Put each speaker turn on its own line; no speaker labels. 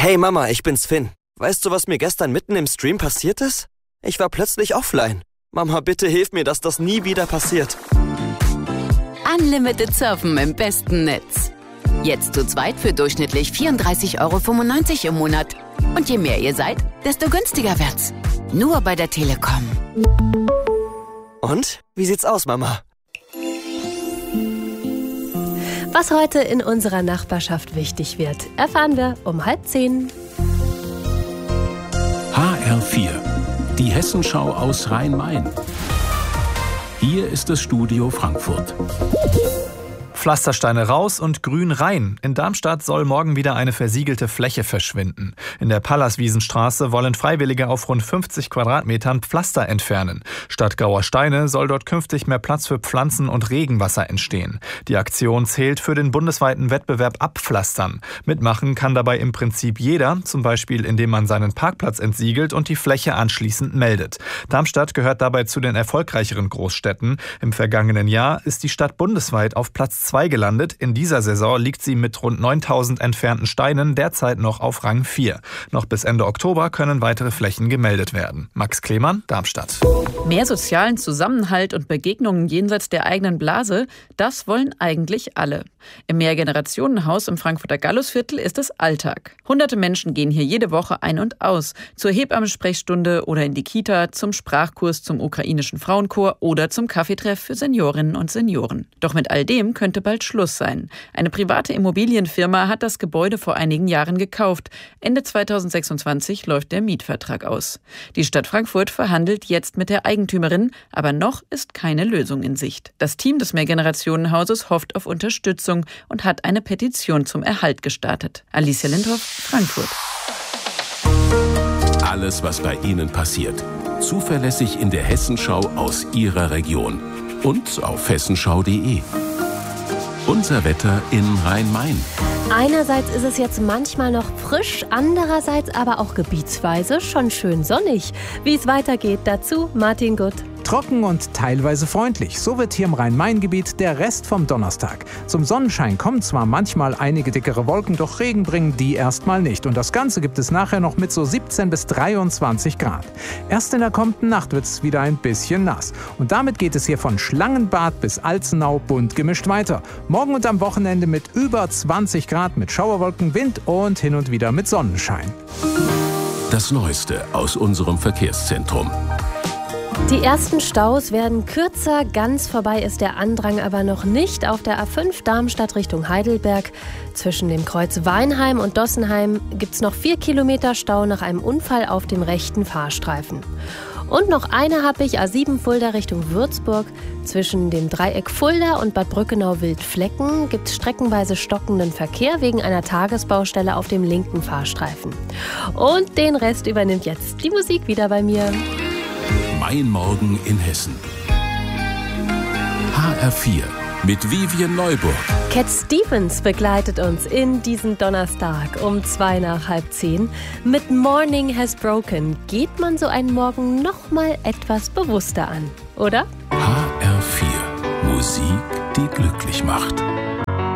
Hey Mama, ich bin's Finn. Weißt du, was mir gestern mitten im Stream passiert ist? Ich war plötzlich offline. Mama, bitte hilf mir, dass das nie wieder passiert.
Unlimited Surfen im besten Netz. Jetzt zu zweit für durchschnittlich 34,95 € im Monat. Und je mehr ihr seid, desto günstiger wird's. Nur bei der Telekom.
Und? Wie sieht's aus, Mama?
Was heute in unserer Nachbarschaft wichtig wird, erfahren wir um 9:30.
HR4, die Hessenschau aus Rhein-Main. Hier ist das Studio Frankfurt.
Pflastersteine raus und Grün rein. In Darmstadt soll morgen wieder eine versiegelte Fläche verschwinden. In der Pallaswiesenstraße wollen Freiwillige auf rund 50 Quadratmetern Pflaster entfernen. Statt grauer Steine soll dort künftig mehr Platz für Pflanzen und Regenwasser entstehen. Die Aktion zählt für den bundesweiten Wettbewerb Abpflastern. Mitmachen kann dabei im Prinzip jeder, zum Beispiel indem man seinen Parkplatz entsiegelt und die Fläche anschließend meldet. Darmstadt gehört dabei zu den erfolgreicheren Großstädten. Im vergangenen Jahr ist die Stadt bundesweit auf Platz 2 gelandet. In dieser Saison liegt sie mit rund 9.000 entfernten Steinen derzeit noch auf Rang 4. Noch bis Ende Oktober können weitere Flächen gemeldet werden. Max Klemann, Darmstadt.
Mehr sozialen Zusammenhalt und Begegnungen jenseits der eigenen Blase, das wollen eigentlich alle. Im Mehrgenerationenhaus im Frankfurter Gallusviertel ist es Alltag. Hunderte Menschen gehen hier jede Woche ein und aus. Zur Hebammensprechstunde oder in die Kita, zum Sprachkurs zum ukrainischen Frauenchor oder zum Kaffeetreff für Seniorinnen und Senioren. Doch mit all dem könnte bald Schluss sein. Eine private Immobilienfirma hat das Gebäude vor einigen Jahren gekauft. Ende 2026 läuft der Mietvertrag aus. Die Stadt Frankfurt verhandelt jetzt mit der Eigentümerin, aber noch ist keine Lösung in Sicht. Das Team des Mehrgenerationenhauses hofft auf Unterstützung und hat eine Petition zum Erhalt gestartet. Alicia Lindhoff, Frankfurt.
Alles, was bei Ihnen passiert. Zuverlässig in der Hessenschau aus Ihrer Region. Und auf hessenschau.de. Unser Wetter in Rhein-Main.
Einerseits ist es jetzt manchmal noch frisch, andererseits aber auch gebietsweise schon schön sonnig. Wie es weitergeht, dazu Martin Gutt.
Trocken und teilweise freundlich. So wird hier im Rhein-Main-Gebiet der Rest vom Donnerstag. Zum Sonnenschein kommen zwar manchmal einige dickere Wolken, doch Regen bringen die erstmal nicht. Und das Ganze gibt es nachher noch mit so 17 bis 23 Grad. Erst in der kommenden Nacht wird es wieder ein bisschen nass. Und damit geht es hier von Schlangenbad bis Alzenau bunt gemischt weiter. Morgen und am Wochenende mit über 20 Grad, mit Schauerwolken, Wind und hin und wieder mit Sonnenschein.
Das Neueste aus unserem Verkehrszentrum.
Die ersten Staus werden kürzer, ganz vorbei ist der Andrang aber noch nicht. Auf der A5 Darmstadt Richtung Heidelberg zwischen dem Kreuz Weinheim und Dossenheim gibt es noch 4 Kilometer Stau nach einem Unfall auf dem rechten Fahrstreifen. Und noch eine habe ich, A7 Fulda Richtung Würzburg. Zwischen dem Dreieck Fulda und Bad Brückenau-Wildflecken gibt es streckenweise stockenden Verkehr wegen einer Tagesbaustelle auf dem linken Fahrstreifen. Und den Rest übernimmt jetzt die Musik wieder bei mir.
Mein Morgen in Hessen. HR4 mit Vivian Neuburg.
Cat Stevens begleitet uns in diesen Donnerstag um 9:55. Mit Morning Has Broken geht man so einen Morgen noch mal etwas bewusster an, oder?
HR4. Musik, die glücklich macht.